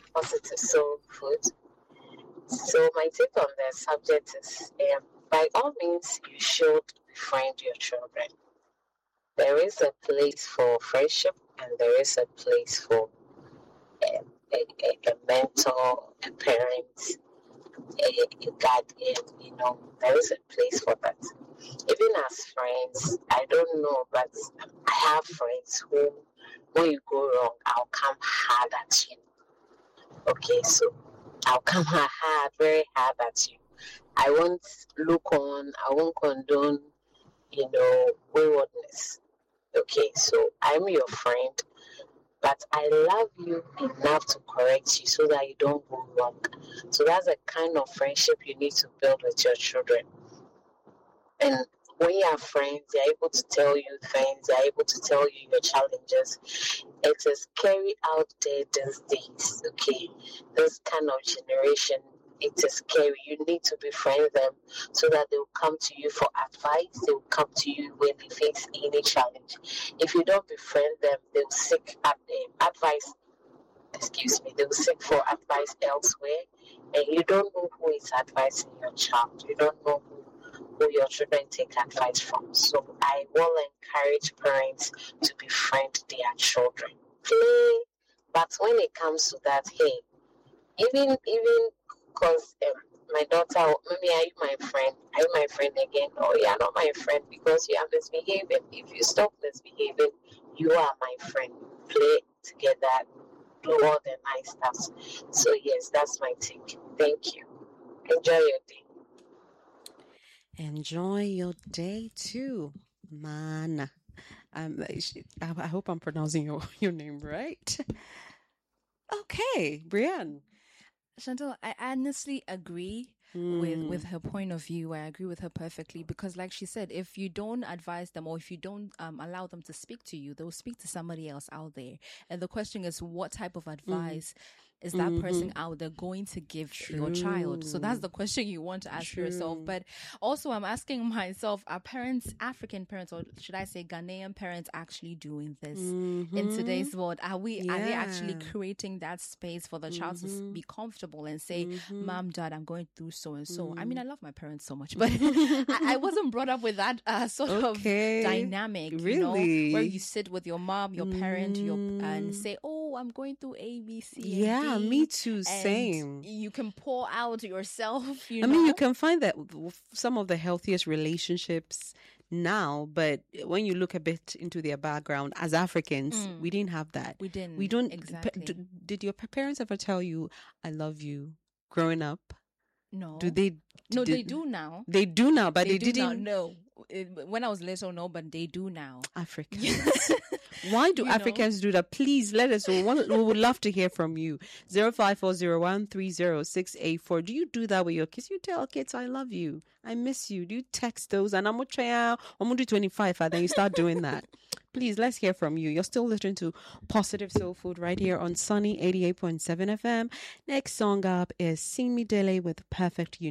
positive soul food. So my take on the subject is, by all means, you should befriend your children. There is a place for friendship, and there is a place for a mentor, a parent, a guardian. There is a place for that. Even as friends, I don't know, but I have friends who, when you go wrong, I'll come hard at you. Okay, so I'll come hard, very hard at you. I won't look on, I won't condone, waywardness. Okay, so I'm your friend, but I love you enough to correct you so that you don't go wrong. So that's the kind of friendship you need to build with your children. And when you have friends, they're able to tell you things, they're able to tell you your challenges. It is scary out there these days, okay? This kind of generation, it is scary. You need to befriend them so that they will come to you for advice. They will come to you when they face any challenge. If you don't befriend them, they will seek advice. They will seek for advice elsewhere, and you don't know who is advising your child. You don't know who your children take advice from. So I will encourage parents to befriend their children. Play, but when it comes to that, hey, even because my daughter, maybe are you my friend? Are you my friend again? Oh, you are not my friend because you are misbehaving. If you stop misbehaving, you are my friend. Play together, do all the nice stuff. So yes, that's my take. Thank you. Enjoy your day. Enjoy your day too, man. I hope I'm pronouncing your name right. Okay, Brianne. Chantal, I honestly agree with her point of view. I agree with her perfectly because, like she said, if you don't advise them or if you don't allow them to speak to you, they'll speak to somebody else out there. And the question is, what type of advice is that person out there going to give your child? So that's the question you want to ask yourself. But also, I'm asking myself, are parents, African parents, or should I say Ghanaian parents, actually doing this in today's world? Are they actually creating that space for the child to be comfortable and say, Mom, Dad, I'm going through so and so? I mean, I love my parents so much, but I wasn't brought up with that sort of dynamic, really? where you sit with your mom, your parent, and say, oh, I'm going through A, B, C, yeah. and D. Me too. Same. You can pour out yourself. I mean, you can find that some of the healthiest relationships now, but when you look a bit into their background as Africans, we didn't have that. We didn't. We don't. Exactly. Did your parents ever tell you, "I love you" growing up? No. Do they? No, they do now. They do now, but they didn't. No, when I was little, no, but they do now. Africans. Why do Africans do that? Please let us know. We would love to hear from you. 0540130684. Do you do that with your kids? You tell kids, I love you, I miss you. Do you text those? And I'm going to do 25, and then you start doing that. Please, let's hear from you. You're still listening to Positive Soul Food right here on Sunny 88.7 FM. Next song up is Sing Me Dele with Perfect Union.